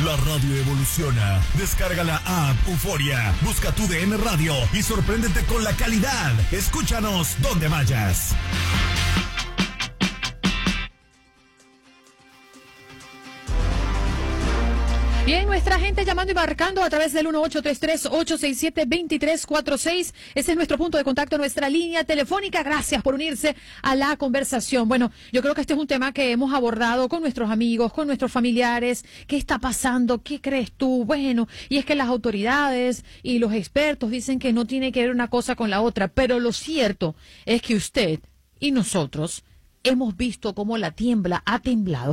La radio evoluciona. Descarga la app Euforia. Busca tu DN Radio y sorpréndete con la calidad. Escúchanos donde vayas. Bien, nuestra gente llamando y marcando a través del 1833-867-2346. Ese es nuestro punto de contacto, nuestra línea telefónica. Gracias por unirse a la conversación. Bueno, yo creo que este es un tema que hemos abordado con nuestros amigos, con nuestros familiares. ¿Qué está pasando? ¿Qué crees tú? Bueno, y es que las autoridades y los expertos dicen que no tiene que ver una cosa con la otra. Pero lo cierto es que usted y nosotros hemos visto cómo la tierra ha temblado,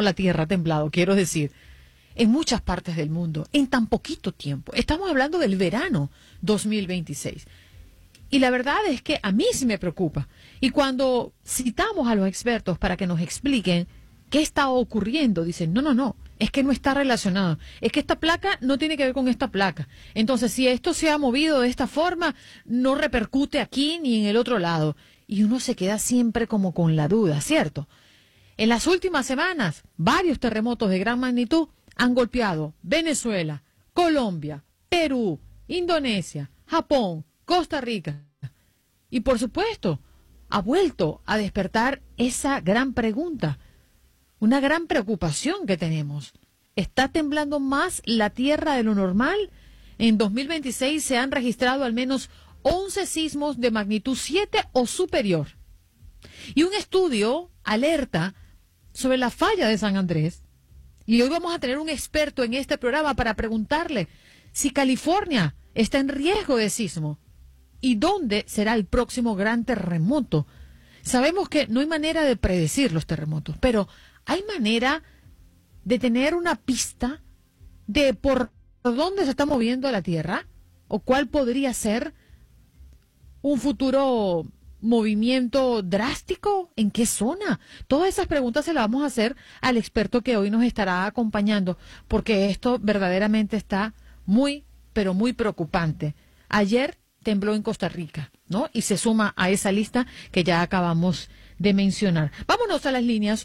quiero decir, en muchas partes del mundo, en tan poquito tiempo. Estamos hablando del verano 2026. Y la verdad es que a mí sí me preocupa. Y cuando citamos a los expertos para que nos expliquen qué está ocurriendo, dicen, no, es que no está relacionado. Es que esta placa no tiene que ver con esta placa. Entonces, si esto se ha movido de esta forma, no repercute aquí ni en el otro lado. Y uno se queda siempre como con la duda, ¿cierto? En las últimas semanas, varios terremotos de gran magnitud han golpeado Venezuela, Colombia, Perú, Indonesia, Japón, Costa Rica. Y por supuesto, ha vuelto a despertar esa gran pregunta, una gran preocupación que tenemos. ¿Está temblando más la tierra de lo normal? En 2026 se han registrado al menos 11 sismos de magnitud 7 o superior. Y un estudio alerta sobre la falla de San Andrés. Y hoy vamos a tener un experto en este programa para preguntarle si California está en riesgo de sismo y dónde será el próximo gran terremoto. Sabemos que no hay manera de predecir los terremotos, pero ¿hay manera de tener una pista de por dónde se está moviendo la Tierra? ¿O cuál podría ser un futuro movimiento drástico? ¿En qué zona? Todas esas preguntas se las vamos a hacer al experto que hoy nos estará acompañando, porque esto verdaderamente está muy, pero muy preocupante. Ayer tembló en Costa Rica, ¿no? Y se suma a esa lista que ya acabamos de mencionar. Vámonos a las líneas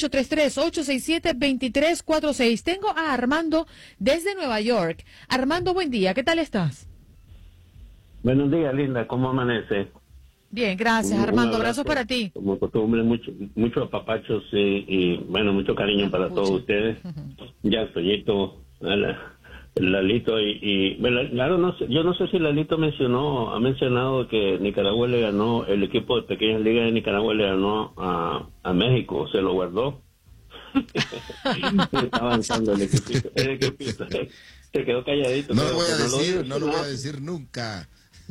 1833-867-2346. Tengo a Armando desde Nueva York. Armando, buen día. ¿Qué tal estás? Buenos días, linda. ¿Cómo amanece? Bien, gracias, Armando. Abrazos para ti. Como costumbre, muchos apapachos y bueno, mucho cariño para todos ustedes. Ya, Toyito, Lalito y bueno, claro, no sé, yo no sé si Lalito ha mencionado que Nicaragua le ganó, el equipo de Pequeñas Ligas de Nicaragua le ganó a México, se lo guardó. Está avanzando el equipito. Se quedó calladito. No lo voy a decir nunca.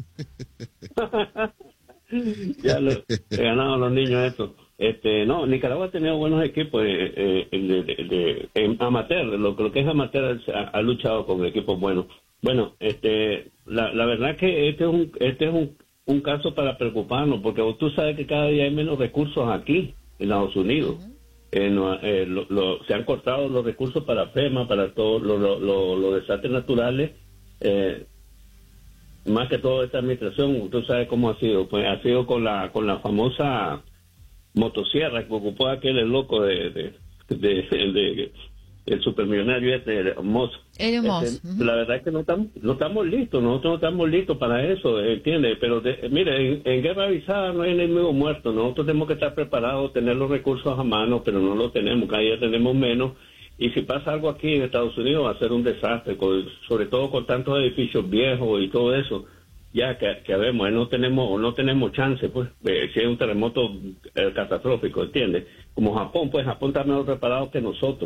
Ya le ganaron los niños eso. No, Nicaragua ha tenido buenos equipos de amateur, lo que es amateur ha luchado con equipos buenos. Bueno, la verdad que este es un caso para preocuparnos, porque tú sabes que cada día hay menos recursos aquí en Estados Unidos. Se han cortado los recursos para FEMA, para todos los desastres naturales. Más que todo esta administración, tú sabes cómo ha sido, pues ha sido con la famosa motosierra que ocupó aquel loco de el supermillonario Moss. La verdad es que no estamos listos, nosotros no estamos listos para eso, ¿entiendes? Pero mire, en guerra avisada no hay enemigo muerto, nosotros tenemos que estar preparados, tener los recursos a mano, pero no los tenemos, cada día tenemos menos. Y si pasa algo aquí en Estados Unidos va a ser un desastre, sobre todo con tantos edificios viejos y todo eso. Ya que vemos, no tenemos chance, pues, si hay un terremoto catastrófico, ¿entiendes? Como Japón, pues Japón está mejor preparado que nosotros.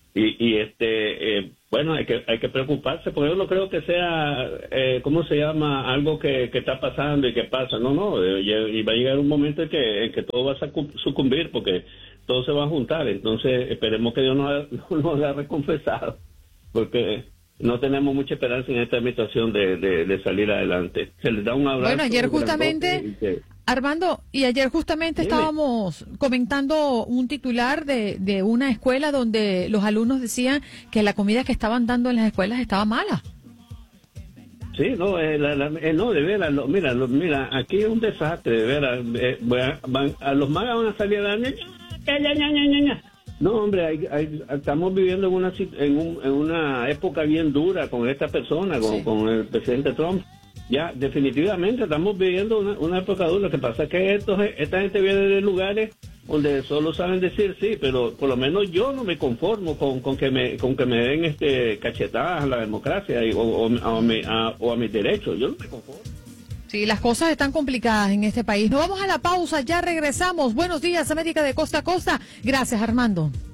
Bueno, hay que preocuparse, porque yo no creo que sea, ¿cómo se llama? Algo que está pasando y que pasa. No, y va a llegar un momento en que todo va a sucumbir, porque todo se va a juntar. Entonces, esperemos que Dios nos haya recompensado, porque no tenemos mucha esperanza en esta administración de salir adelante. Se les da un abrazo. Bueno, ayer justamente, Armando, estábamos comentando un titular de una escuela donde los alumnos decían que la comida que estaban dando en las escuelas estaba mala. Sí, no, no, de veras, mira, aquí es un desastre, de veras. A los magas van a salir a dar No, hombre, estamos viviendo en una época bien dura con esta persona, con el presidente Trump. Ya, definitivamente estamos viviendo una época dura. Lo que pasa es que esta gente viene de lugares donde solo saben decir sí, pero por lo menos yo no me conformo con que me den cachetadas a la democracia o a mis derechos. Yo no me conformo. Sí, las cosas están complicadas en este país. Nos vamos a la pausa, ya regresamos. Buenos días, América de costa a costa. Gracias, Armando.